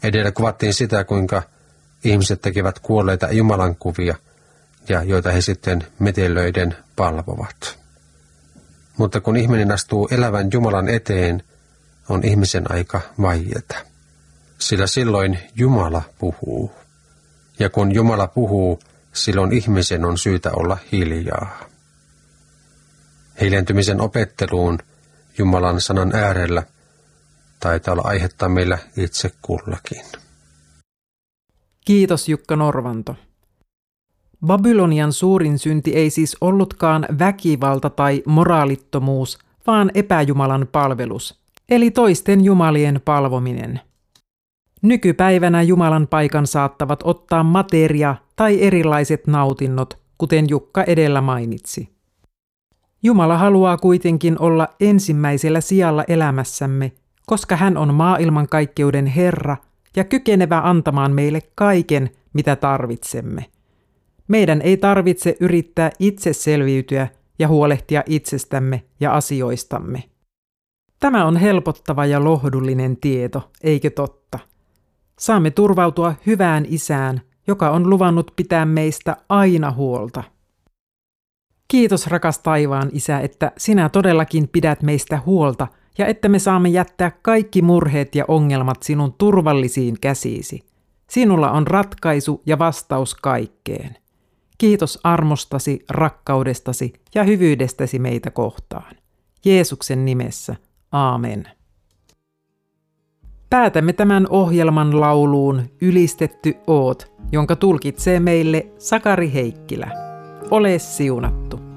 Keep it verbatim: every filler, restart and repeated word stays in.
Edellä kuvattiin sitä, kuinka ihmiset tekevät kuolleita Jumalan kuvia, ja joita he sitten metelöiden palvovat. Mutta kun ihminen astuu elävän Jumalan eteen, on ihmisen aika vaieta. Sillä silloin Jumala puhuu. Ja kun Jumala puhuu, silloin ihmisen on syytä olla hiljaa. Hiljentymisen opetteluun Jumalan sanan äärellä taitaa olla aihetta meillä itse kullakin. Kiitos Jukka Norvanto. Babylonian suurin synti ei siis ollutkaan väkivalta tai moraalittomuus, vaan epäjumalan palvelus, eli toisten jumalien palvominen. Nykypäivänä Jumalan paikan saattavat ottaa materia tai erilaiset nautinnot, kuten Jukka edellä mainitsi. Jumala haluaa kuitenkin olla ensimmäisellä sijalla elämässämme, koska hän on maailmankaikkeuden Herra ja kykenevä antamaan meille kaiken, mitä tarvitsemme. Meidän ei tarvitse yrittää itse selviytyä ja huolehtia itsestämme ja asioistamme. Tämä on helpottava ja lohdullinen tieto, eikö totta? Saamme turvautua hyvään Isään, joka on luvannut pitää meistä aina huolta. Kiitos rakas taivaan Isä, että sinä todellakin pidät meistä huolta ja että me saamme jättää kaikki murheet ja ongelmat sinun turvallisiin käsiisi. Sinulla on ratkaisu ja vastaus kaikkeen. Kiitos armostasi, rakkaudestasi ja hyvyydestäsi meitä kohtaan. Jeesuksen nimessä, aamen. Päätämme tämän ohjelman lauluun Ylistetty oot, jonka tulkitsee meille Sakari Heikkilä. Ole siunattu.